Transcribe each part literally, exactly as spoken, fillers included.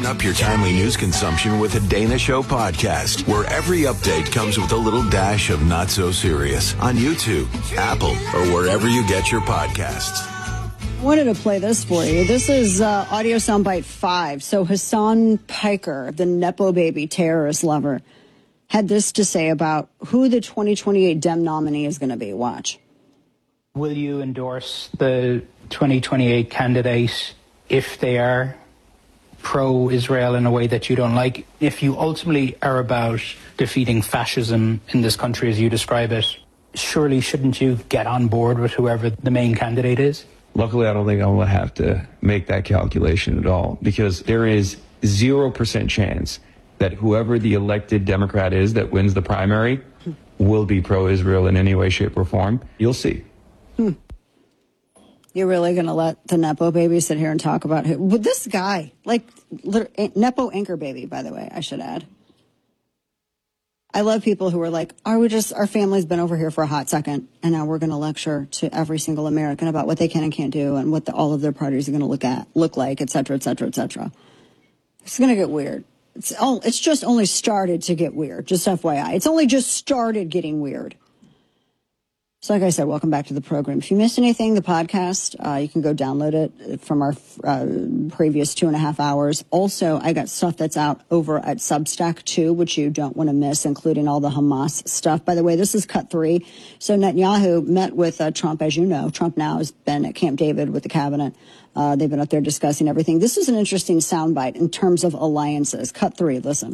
Brighten up your timely news consumption with a Dana Show podcast, where every update comes with a little dash of not so serious on YouTube, Apple, or wherever you get your podcasts. I wanted to play this for you. This is uh, audio soundbite five. So Hassan Piker, the Nepo baby terrorist lover, had this to say about who the twenty twenty-eight Dem nominee is going to be. Watch. Will you endorse the twenty twenty-eight candidate if they are pro-Israel in a way that you don't like? If you ultimately are about defeating fascism in this country as you describe it, surely shouldn't you get on board with whoever the main candidate is? Luckily, I don't think I will have to make that calculation at all, because there is zero percent chance that whoever the elected Democrat is that wins the primary will be pro-Israel in any way, shape, or form. You'll see. Hmm. You're really going to let the Nepo baby sit here and talk about who? Well, this guy, like, Nepo anchor baby, by the way, I should add. I love people who are like, are we just, our family's been over here for a hot second, and now we're going to lecture to every single American about what they can and can't do and what the, all of their parties are going to look at, look like, et cetera, et cetera, et cetera. It's going to get weird. It's, oh, it's just only started to get weird, just F Y I. It's only just started getting weird. So like I said, welcome back to the program. If you missed anything, the podcast, uh, you can go download it from our uh, previous two and a half hours. Also, I got stuff that's out over at Substack too, which you don't want to miss, including all the Hamas stuff. By the way, this is cut three. So Netanyahu met with uh, Trump, as you know. Trump now has been at Camp David with the cabinet. Uh, they've been up there discussing everything. This is an interesting soundbite in terms of alliances. Cut three, listen.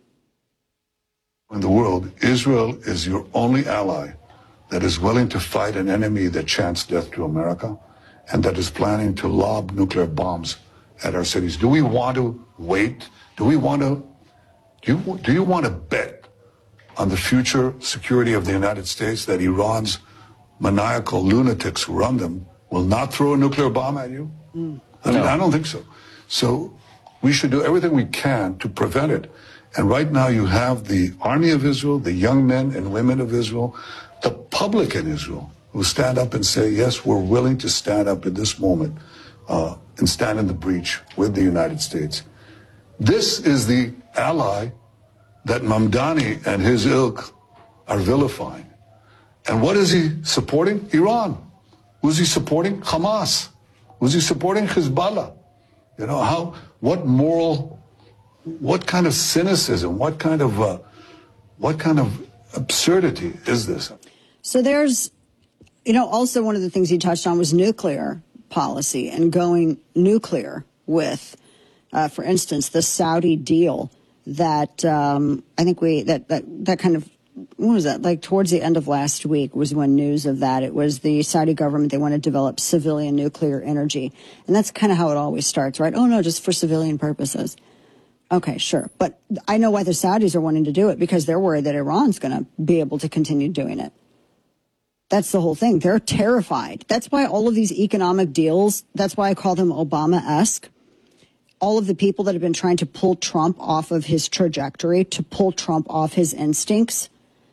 In the world, Israel is your only ally that is willing to fight an enemy that chants death to America and that is planning to lob nuclear bombs at our cities. Do we want to wait? Do we want to, do you, do you want to bet on the future security of the United States that Iran's maniacal lunatics who run them will not throw a nuclear bomb at you? Mm. I mean, no. I don't think so. So we should do everything we can to prevent it. And right now you have the army of Israel, the young men and women of Israel, the public in Israel who stand up and say, yes, we're willing to stand up in this moment uh, and stand in the breach with the United States. This is the ally that Mamdani and his ilk are vilifying. And what is he supporting? Iran. Who's he supporting? Hamas. Who's he supporting? Hezbollah. You know, how, what moral, what kind of cynicism, what kind of, uh, what kind of absurdity is this? So there's, you know, also one of the things he touched on was nuclear policy and going nuclear with, uh, for instance, the Saudi deal that um, I think we, that, that, that kind of, what was that? Like towards the end of last week was when news of that. It was the Saudi government. They want to develop civilian nuclear energy. And that's kind of how it always starts, right? Oh, no, just for civilian purposes. Okay, sure. But I know why the Saudis are wanting to do it, because they're worried that Iran's going to be able to continue doing it. That's the whole thing. They're terrified. That's why all of these economic deals, that's why I call them Obama-esque. All of the people that have been trying to pull Trump off of his trajectory, to pull Trump off his instincts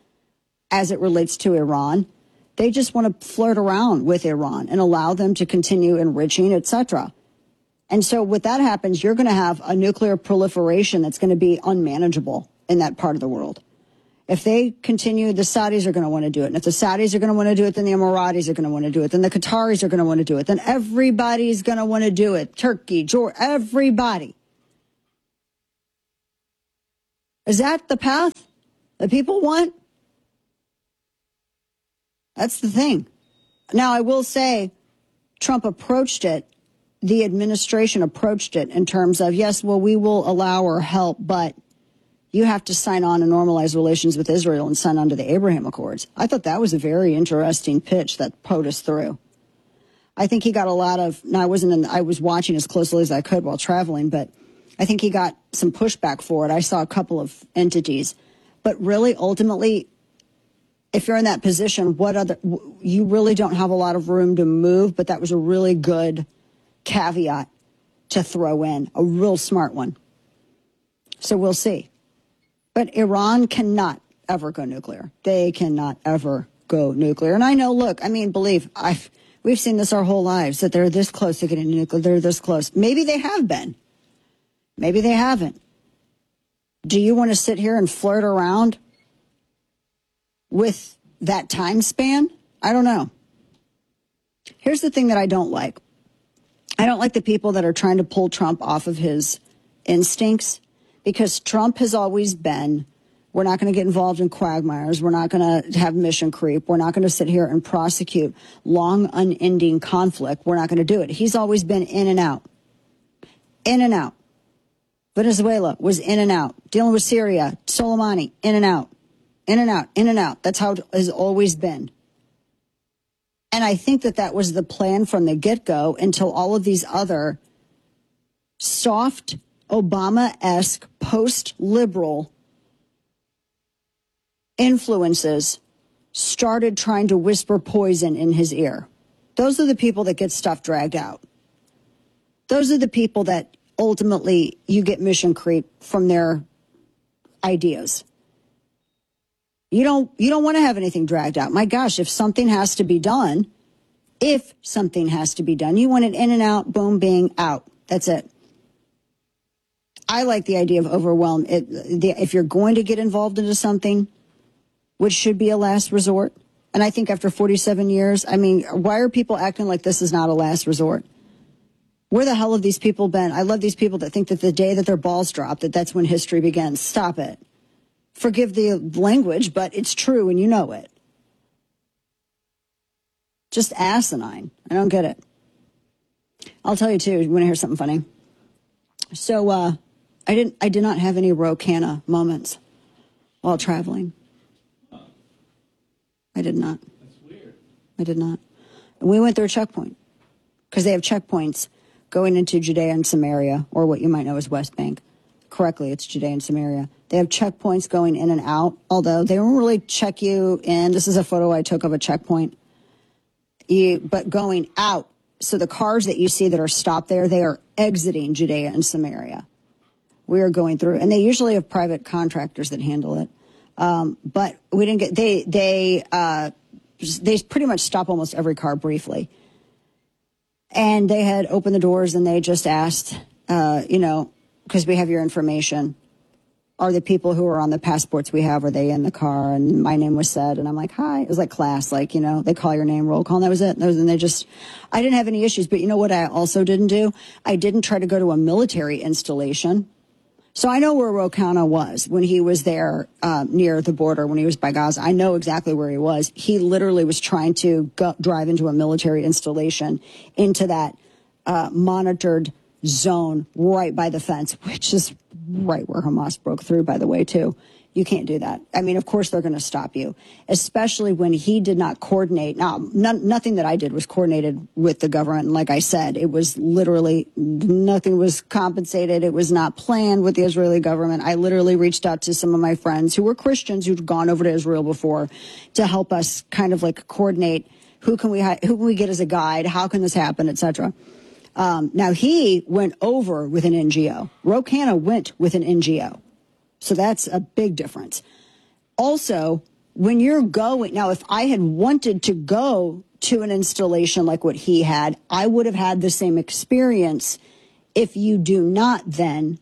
as it relates to Iran, they just want to flirt around with Iran and allow them to continue enriching, et cetera. And so when that happens, you're going to have a nuclear proliferation that's going to be unmanageable in that part of the world. If they continue, the Saudis are going to want to do it. And if the Saudis are going to want to do it, then the Emiratis are going to want to do it. Then the Qataris are going to want to do it. Then everybody's going to want to do it. Turkey, Jordan, everybody. Is that the path that people want? That's the thing. Now, I will say Trump approached it. The administration approached it in terms of, yes, well, we will allow or help, but you have to sign on and normalize relations with Israel and sign on to the Abraham Accords. I thought that was a very interesting pitch that POTUS threw. I think he got a lot of, now I wasn't in, I was watching as closely as I could while traveling, but I think he got some pushback for it. I saw a couple of entities, but really ultimately, if you're in that position, what other, you really don't have a lot of room to move, but that was a really good caveat to throw in, a real smart one. So we'll see. But Iran cannot ever go nuclear. They cannot ever go nuclear. And I know, look, I mean, believe, I've, we've seen this our whole lives, that they're this close to getting nuclear. They're this close. Maybe they have been. Maybe they haven't. Do you want to sit here and flirt around with that time span? I don't know. Here's the thing that I don't like. I don't like the people that are trying to pull Trump off of his instincts, because Trump has always been, we're not going to get involved in quagmires. We're not going to have mission creep. We're not going to sit here and prosecute long, unending conflict. We're not going to do it. He's always been in and out. In and out. Venezuela was in and out. Dealing with Syria, Soleimani, in and out. In and out, in and out. That's how it has always been. And I think that that was the plan from the get-go until all of these other soft, Obama-esque, post-liberal influences started trying to whisper poison in his ear. Those are the people that get stuff dragged out. Those are the people that ultimately you get mission creep from their ideas. You don't you don't want to have anything dragged out. My gosh, if something has to be done, if something has to be done, you want it in and out, boom, bing, out. That's it. I like the idea of overwhelm. It, the, if you're going to get involved into something, which should be a last resort, and I think after forty-seven years, I mean, why are people acting like this is not a last resort? Where the hell have these people been? I love these people that think that the day that their balls drop, that that's when history begins. Stop it. Forgive the language, but it's true and you know it. Just asinine. I don't get it. I'll tell you too, you want to hear something funny? So uh, I didn't. I did not have any Ro Khanna moments while traveling. I did not. That's weird. I did not. And we went through a checkpoint because they have checkpoints going into Judea and Samaria, or what you might know as West Bank. Correctly, it's Judea and Samaria. They have checkpoints going in and out, although they don't really check you in. This is a photo I took of a checkpoint. You, but going out, so the cars that you see that are stopped there, they are exiting Judea and Samaria. We are going through, and they usually have private contractors that handle it. Um, but we didn't get, they, they, uh, they pretty much stop almost every car briefly. And they had opened the doors and they just asked, uh, you know, because we have your information. Are the people who are on the passports we have, are they in the car? And my name was said, and I'm like, hi. It was like class, like, you know, they call your name, roll call, and that was it. And they just, I didn't have any issues. But you know what I also didn't do? I didn't try to go to a military installation. So I know where Ro Khanna was when he was there uh, near the border, when he was by Gaza. I know exactly where he was. He literally was trying to go, drive into a military installation, into that uh, monitored zone right by the fence, which is right where Hamas broke through, by the way, too. You can't do that. I mean, of course they're going to stop you, especially when he did not coordinate. Now, none, nothing that I did was coordinated with the government. And like I said, it was literally nothing was compensated. It was not planned with the Israeli government. I literally reached out to some of my friends who were Christians who'd gone over to Israel before to help us kind of like coordinate who can we who can we get as a guide, how can this happen, et cetera. Um, now, he went over with an N G O. Ro Khanna went with an N G O. So that's a big difference. Also, when you're going, now, if I had wanted to go to an installation like what he had, I would have had the same experience. If you do not then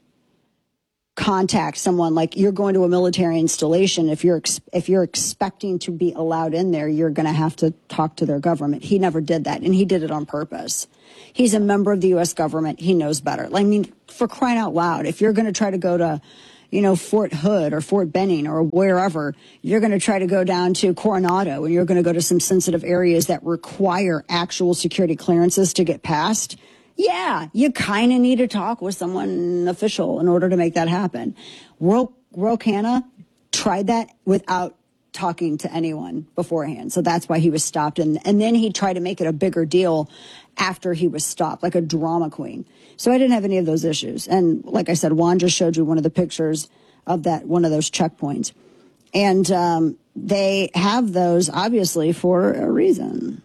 contact someone, like you're going to a military installation, if you're if you're expecting to be allowed in there, you're going to have to talk to their government. He never did that, and he did it on purpose. He's a member of the U S government. He knows better. I mean, for crying out loud, if you're going to try to go to, you know, Fort Hood or Fort Benning or wherever, you're going to try to go down to Coronado and you're going to go to some sensitive areas that require actual security clearances to get past. Yeah, you kind of need to talk with someone official in order to make that happen. Ro, Ro Khanna tried that without talking to anyone beforehand. So that's why he was stopped. And, and then he tried to make it a bigger deal after he was stopped, like a drama queen. So I didn't have any of those issues. And like I said, Juan just showed you one of the pictures of that, one of those checkpoints. And um, they have those, obviously, for a reason.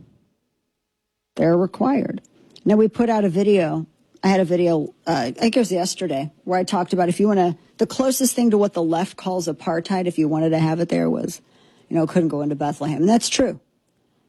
They're required. Now, we put out a video. I had a video, uh, I think it was yesterday, where I talked about if you want to, the closest thing to what the left calls apartheid, if you wanted to have it there, was, you know, couldn't go into Bethlehem. And that's true.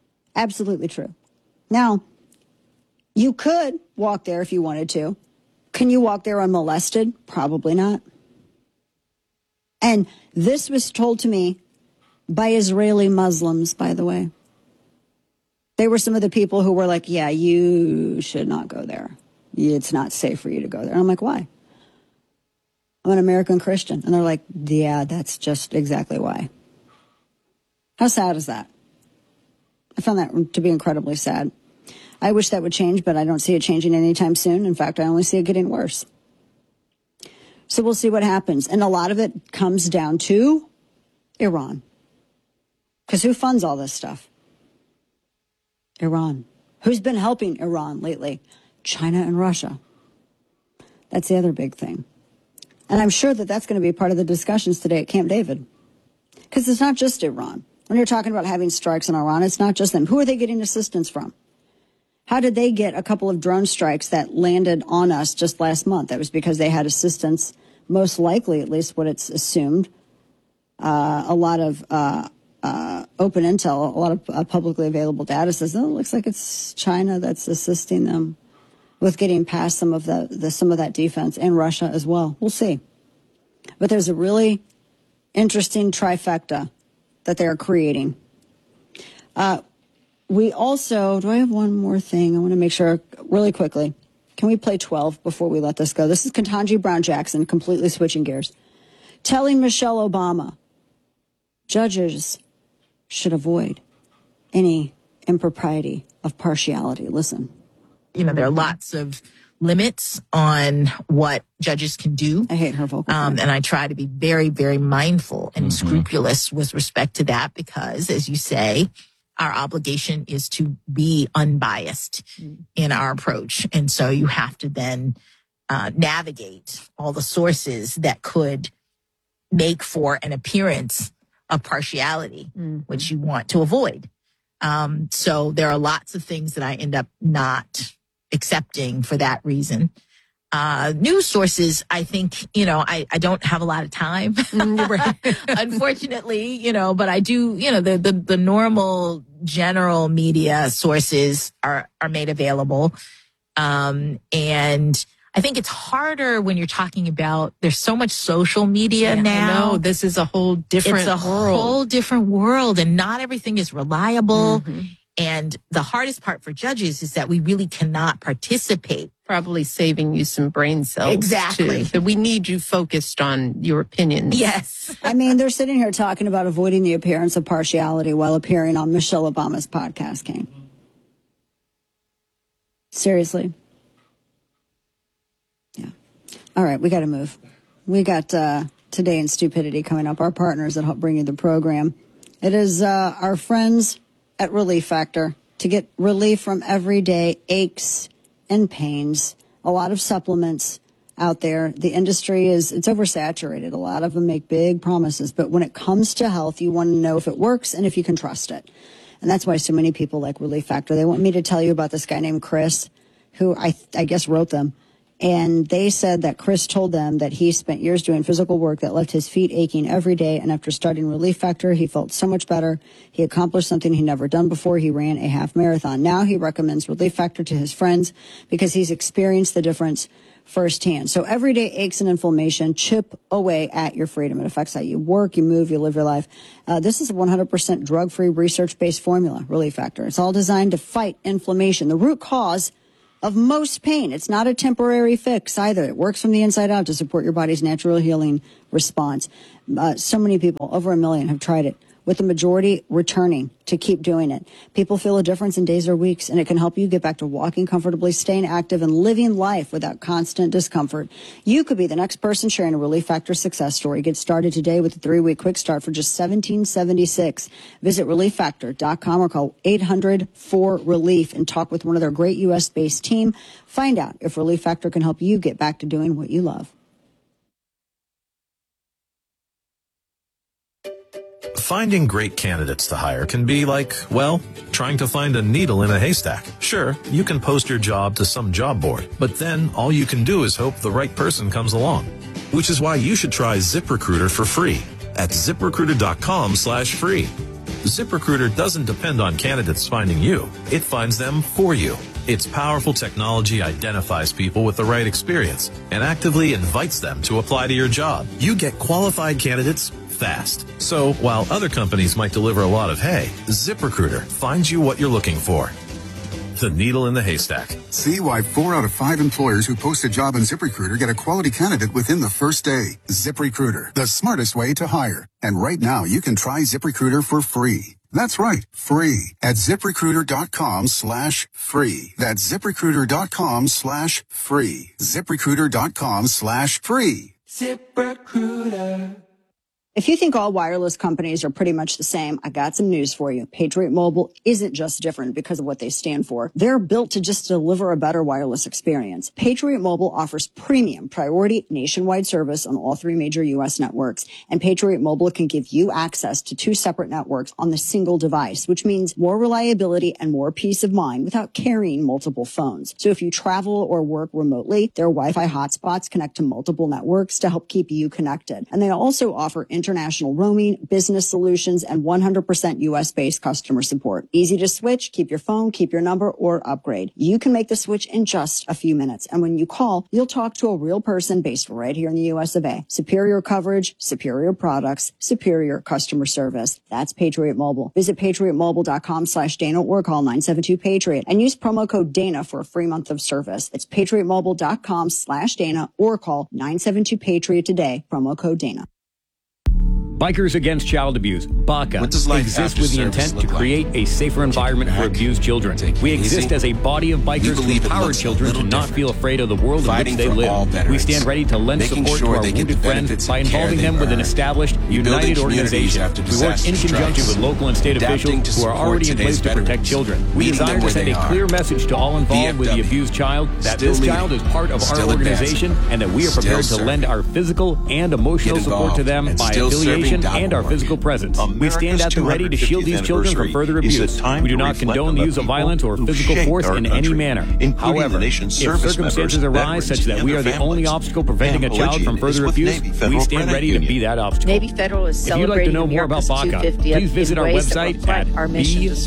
Absolutely true. Now, you could walk there if you wanted to. Can you walk there unmolested? Probably not. And this was told to me by Israeli Muslims, by the way. They were some of the people who were like, yeah, you should not go there. It's not safe for you to go there. And I'm like, why? I'm an American Christian. And they're like, yeah, that's just exactly why. How sad is that? I found that to be incredibly sad. I wish that would change, but I don't see it changing anytime soon. In fact, I only see it getting worse. So we'll see what happens. And a lot of it comes down to Iran. Because who funds all this stuff? Iran. Who's been helping Iran lately? China and Russia. That's the other big thing. And I'm sure that that's going to be part of the discussions today at Camp David. Because it's not just Iran. When you're talking about having strikes in Iran, it's not just them. Who are they getting assistance from? How did they get a couple of drone strikes that landed on us just last month? That was because they had assistance, most likely, at least what it's assumed, uh, a lot of uh, uh, open intel, a lot of uh, publicly available data says, oh, it looks like it's China that's assisting them with getting past some of the, the some of that defense, and Russia as well. We'll see. But there's a really interesting trifecta that they're creating. Uh, we also, do I have one more thing? I want to make sure really quickly. Can we play twelve before we let this go? This is Ketanji Brown Jackson, completely switching gears, telling Michelle Obama, judges should avoid any impropriety of partiality. Listen. You know, there are lots of limits on what judges can do. I hate her vocal. Um, and I try to be very, very mindful and mm-hmm. scrupulous with respect to that because, as you say, our obligation is to be unbiased mm-hmm. in our approach. And so you have to then uh, navigate all the sources that could make for an appearance of partiality, mm-hmm. which you want to avoid. Um, so there are lots of things that I end up not accepting for that reason. Uh, news sources, I think, you know, I, I don't have a lot of time, unfortunately, you know, but I do, you know, the, the, the normal general media sources are, are made available. Um, and I think it's harder when you're talking about, there's so much social media yeah, now. No, this is a whole different it's a world. whole different world, and not everything is reliable. Mm-hmm. And the hardest part for judges is that we really cannot participate. Probably saving you some brain cells. Exactly. Too. But we need you focused on your opinions. Yes. I mean, they're sitting here talking about avoiding the appearance of partiality while appearing on Michelle Obama's podcast, Kane. Seriously. Yeah. All right, we got to move. We got uh, Today in Stupidity coming up, our partners that help bring you the program. It is uh, our friends at Relief Factor to get relief from everyday aches and pains. A lot of supplements out there. The industry is, it's oversaturated. A lot of them make big promises. But when it comes to health, you want to know if it works and if you can trust it. And that's why so many people like Relief Factor. They want me to tell you about this guy named Chris, who I, I guess wrote them. And they said that Chris told them that he spent years doing physical work that left his feet aching every day. And after starting Relief Factor, he felt so much better. He accomplished something he'd never done before. He ran a half marathon. Now he recommends Relief Factor to his friends because he's experienced the difference firsthand. So everyday aches and inflammation, chip away at your freedom. It affects how you work, you move, you live your life. Uh, this is a one hundred percent drug-free, research-based formula, Relief Factor. It's all designed to fight inflammation, the root cause of most pain. It's not a temporary fix either. It works from the inside out to support your body's natural healing response. Uh, so many people, over a million, have tried it, with the majority returning to keep doing it. People feel a difference in days or weeks, and it can help you get back to walking comfortably, staying active, and living life without constant discomfort. You could be the next person sharing a Relief Factor success story. Get started today with a three-week quick start for just seventeen seventy-six. Visit relief factor dot com or call eight hundred four relief and talk with one of their great U S-based team. Find out if Relief Factor can help you get back to doing what you love. Finding great candidates to hire can be like, well, trying to find a needle in a haystack. Sure, you can post your job to some job board, but then all you can do is hope the right person comes along. Which is why you should try ZipRecruiter for free at ziprecruiter dot com slash free. ZipRecruiter doesn't depend on candidates finding you. It finds them for you. Its powerful technology identifies people with the right experience and actively invites them to apply to your job. You get qualified candidates fast. So while other companies might deliver a lot of hay, ZipRecruiter finds you what you're looking for. The needle in the haystack. See why four out of five employers who post a job on ZipRecruiter get a quality candidate within the first day. ZipRecruiter, the smartest way to hire. And right now, you can try ZipRecruiter for free. That's right, free at ZipRecruiter.com slash free. That's ZipRecruiter.com slash free. ZipRecruiter.com slash free. ZipRecruiter. If you think all wireless companies are pretty much the same, I got some news for you. Patriot Mobile isn't just different because of what they stand for. They're built to just deliver a better wireless experience. Patriot Mobile offers premium priority nationwide service on all three major U S networks. And Patriot Mobile can give you access to two separate networks on the single device, which means more reliability and more peace of mind without carrying multiple phones. So if you travel or work remotely, their Wi-Fi hotspots connect to multiple networks to help keep you connected. And they also offer international roaming, business solutions, and one hundred percent U S-based customer support. Easy to switch, keep your phone, keep your number, or upgrade. You can make the switch in just a few minutes. And when you call, you'll talk to a real person based right here in the U S of A. Superior coverage, superior products, superior customer service. That's Patriot Mobile. Visit patriotmobile.com slash Dana or call nine seven two Patriot and use promo code Dana for a free month of service. It's patriotmobile.com slash Dana or call nine seven two Patriot today. Promo code Dana. Bikers Against Child Abuse, BACA, exists with the intent to create a safer environment for abused children. We exist as a body of bikers who empower children to not feel afraid of the world in which they live. We stand ready to lend support to our wounded friends by involving them with an established, united organization. We work in conjunction with local and state officials who are already in place to protect children. We desire to send a clear message to all involved with the abused child that this child is part of our organization and that we are prepared to lend our physical and emotional support to them by affiliation and our physical presence. We stand at the ready to shield these children from further abuse. We do not condone the use of violence or physical force in any manner. However, if circumstances arise such that we are the only obstacle preventing a child from further abuse, we stand ready to be that obstacle. Navy Federal is if you'd like to know more about BACA, please visit our website at b a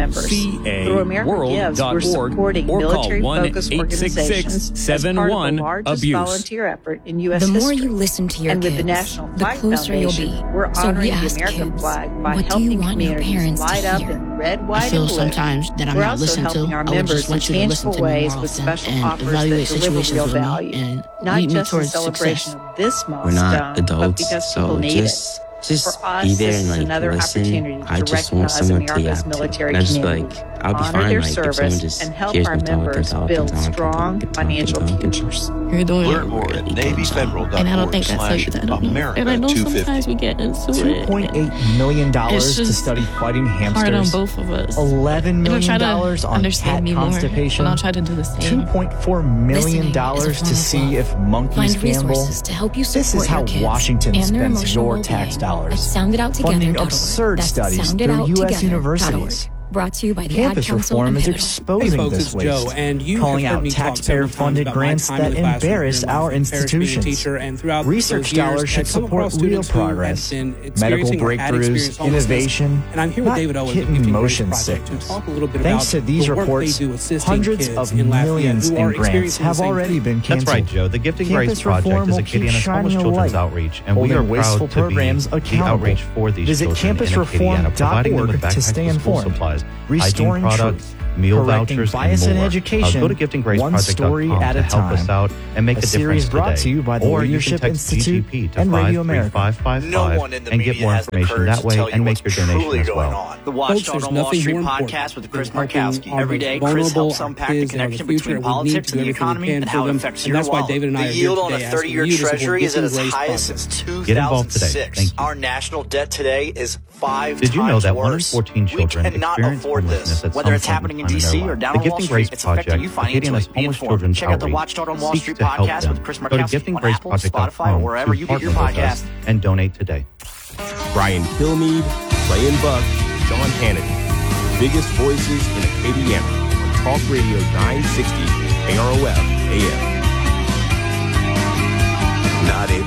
c a world dot org or call one eight six six seven one abuse. Volunteer effort in U S the more history. you listen to your and kids, with the National the Flag closer you'll Foundation, be. we're So honoring we the ask American kids, flag by what do you helping want your communities parents to light up hear? in red, white, I feel and blue. sometimes that I'm We're not also listened to. helping our I would members just want in you to listen tangible to me ways more with often special and offers evaluate that deliver situations real with me value. and Not lead me just in towards celebration success. of this milestone, We're not but adults, because people so need just it. just For us, be there this and is like another listen. opportunity I to just want recognize someone to America's yap to. military And I just community, like I'll be honor fine their like if someone service, just and help hears our me talk and members talk build and talk strong and talk and financial talk and talk. futures. You're doing Learn more at navy federal dot org and I don't think that's slash like that. I don't know. And I know sometimes we get into two it. point eight million dollars to just study fighting hamsters. hard on both of us. eleven And I'll million try to dollars on understand cat me more, constipation. and I'll try to do the same. two point four million dollars Listening to is a form see of if monkeys Find gamble. resources to help you This support is how your kids Washington and their spends emotional your well-being tax at dollars. sound it out together Funding dot org. absurd That's studies sound it through out U S together dot org. universities. Brought to you by the Campus Ad Council reform and is Pivotal. exposing Hey folks, this it's waste, Joe, and you calling have heard out me talk several taxpayer-funded times about my grants time that in the classroom embarrass during my our experience being a institutions. teacher, and throughout Research those years, dollars I've should come across support real students who have progress, been medical experiencing or had breakthroughs, experienced homelessness. innovation, And I'm here with not David Owen of the kitten Gifting Grace motion Project to sickness. talk a little bit Thanks about to these the work reports, they do assisting hundreds kids of in Lafayette millions who in are grants experiencing have the same already thing. been canceled. That's right, Joe. The Gifting Campus Grace Project reform is will a keep Acadiana shining homeless a children's light, outreach, and we holding are wasteful proud to be programs the accountable. outreach for these Visit children in Acadiana, providing them with backpacks campus reform dot org to stay with school informed. supplies, Restoring hygiene products, truth, meal correcting vouchers, bias and in more. education, Uh, go to gifting grace one project dot com story at to a help us time. out and make A a, series difference brought today. to you by the or Leadership you can text Institute G G P to and Radio five three America. five five No five one in the and get media more has the information courage that to way tell you and make what's your donation truly as going well. on. The Folks, Watchdog there's on Wall nothing Street more podcast important with Chris than helping Markowski. our Every day, most Chris helps vulnerable unpack the kids in our connection future, between and we need politics to do and the everything we economy can and for how it them. affects And your that's why wallet. David and I The are here yield on today a asking thirty-year you to support treasury is at Gifting its Grace highest Project. since two Get involved thousand today. six. Thank you. Our national debt today is five Did you know times that one in worse. fourteen children We cannot experience afford homelessness this. at Whether some it's point happening in time D C their or life? down The on Wall Gifting Street, Grace it's affecting Project, you financially. Acadiana's Be homeless informed. children's Check out the outreach, Watchdog on Wall seeks Street to help podcast them. with Chris Go to Markowski gifting on grace Apple, project dot Spotify, com or wherever to you get your partner with us podcasts. and donate today. Brian Kilmeade, Brian Buck, John Hannity. Biggest voices in Acadiana on Talk Radio nine sixty, K R O F A M. Not able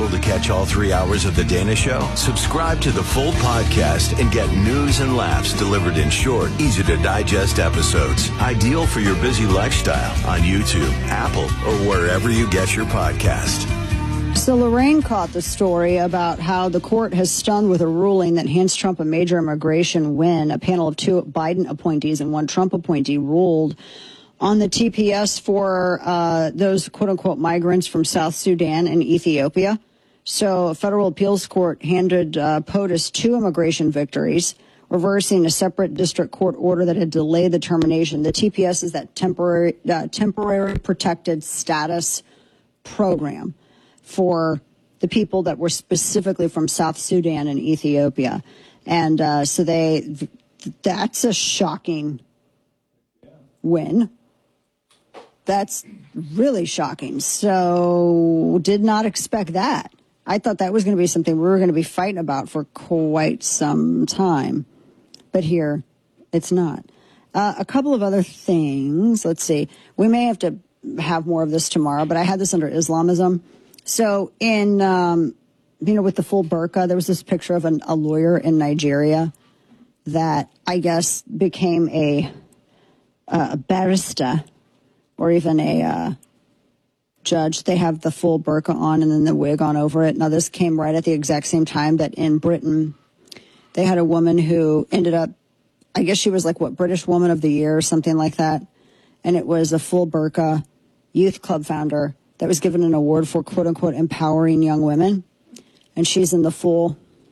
able to catch all three hours of The Dana Show? Subscribe to the full podcast and get news and laughs delivered in short, easy-to-digest episodes. Ideal for your busy lifestyle on YouTube, Apple, or wherever you get your podcast. So Lorraine caught the story about how the court has stunned with a ruling that hands Trump a major immigration win. A panel of two Biden appointees and one Trump appointee ruled on the T P S for uh, those quote-unquote migrants from South Sudan and Ethiopia. So a federal appeals court handed uh, POTUS two immigration victories, reversing a separate district court order that had delayed the termination. The T P S is that temporary, uh, temporary protected status program for the people that were specifically from South Sudan and Ethiopia. And uh, so they, that's a shocking win. That's really shocking. So did not expect that. I thought that was going to be something we were going to be fighting about for quite some time. But here, it's not. Uh, a couple of other things. Let's see. We may have to have more of this tomorrow, but I had this under Islamism. So in, um, you know, with the full burqa, there was this picture of an, a lawyer in Nigeria that I guess became a, uh, a barrister or even a uh, judge. They have the full burqa on and then the wig on over it. Now, this came right at the exact same time that in Britain, they had a woman who ended up, I guess she was like, what, British Woman of the Year or something like that. And it was a full burqa youth club founder that was given an award for, quote unquote, empowering young women. And she's in the full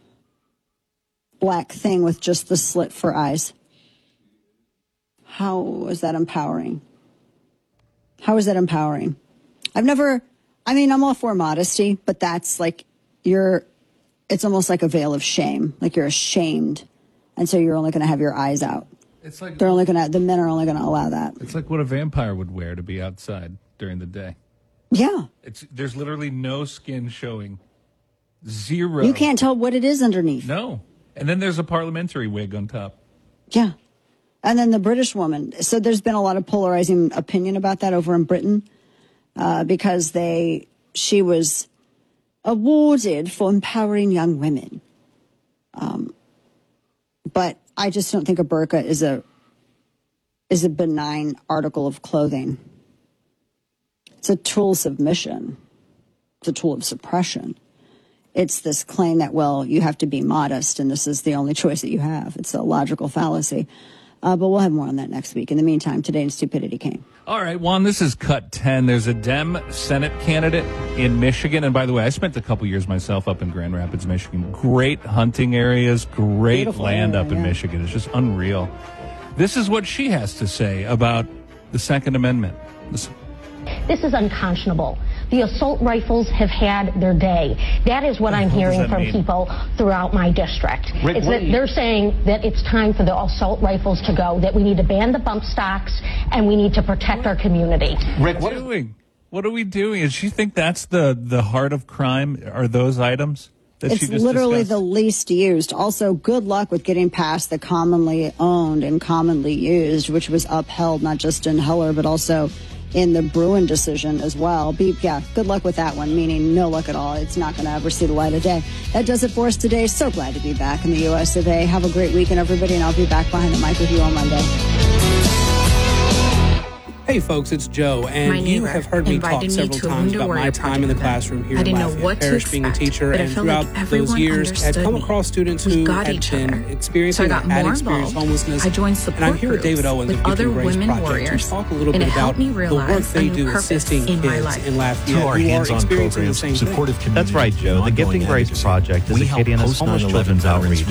black thing with just the slit for eyes. How is that empowering? How is that empowering? I've never, I mean, I'm all for modesty, but that's like, you're, it's almost like a veil of shame. Like you're ashamed. And so you're only going to have your eyes out. It's like they're only going to, the men are only going to allow that. It's like what a vampire would wear to be outside during the day. Yeah. It's there's literally no skin showing. Zero. You can't tell what it is underneath. No. And then there's a parliamentary wig on top. Yeah. And then the British woman. So there's been a lot of polarizing opinion about that over in Britain uh, because they she was awarded for empowering young women. Um, but I just don't think a burqa is a is a benign article of clothing. It's a tool of submission. It's a tool of suppression. It's this claim that, well, you have to be modest, and this is the only choice that you have. It's a logical fallacy. Uh, but we'll have more on that next week. In the meantime, today in Stupidity came. All right, Juan, this is Cut ten. There's a Dem Senate candidate in Michigan. And by the way, I spent a couple years myself up in Grand Rapids, Michigan. Great hunting areas, great Beautiful land area, up in yeah. Michigan. It's just unreal. This is what she has to say about the Second Amendment. Listen. This is unconscionable. The assault rifles have had their day. That is what I'm What does hearing that from mean? people throughout my district. Rick, It's what that do you- they're saying that it's time for the assault rifles to go, that we need to ban the bump stocks, and we need to protect our community. Rick, what are we doing? What are we doing? Does she think that's the, the heart of crime? Are those items that It's she just literally discussed? the least used. Also, good luck with getting past the commonly owned and commonly used, which was upheld not just in Heller, but also in the Bruin decision as well. Be, yeah, good luck with that one, meaning no luck at all. It's not going to ever see the light of day. That does it for us today. So glad to be back in the U S of A. Have a great weekend, everybody, and I'll be back behind the mic with you on Monday. Hey folks, it's Joe, and My you neighbor have heard me talk invited me several to a times window about my warrior time in the project classroom here I in didn't know Lafayette what to Parish being a expect, teacher, but it and felt like throughout those everyone years had understood come me. across students We who got had each been other. experiencing So I got or had more experienced involved. homelessness. I joined support and I'm here with David groups Owens with of Gift other and Grace women Project warriors, to talk a little and bit it helped about me the work realize they a new do purpose assisting in my kids life. in Lafayette Through our who are hands-on experiencing the programs, same supportive thing. community, That's right, Joe. and The Gifting ongoing Grace advocacy, Project is we help Acadiana's homeless post nine eleven children's veterans outreach.